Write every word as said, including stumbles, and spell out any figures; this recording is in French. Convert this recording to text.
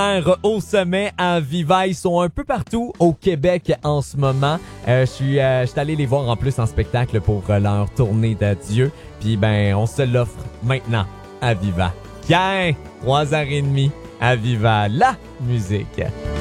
Au sommet à Viva, ils sont un peu partout au Québec en ce moment. Euh, je suis euh, je suis allé les voir en plus en spectacle pour euh, leur tournée d'adieu. Puis ben, on se l'offre maintenant à Viva. Tiens, trois heures et demie à Viva, la musique.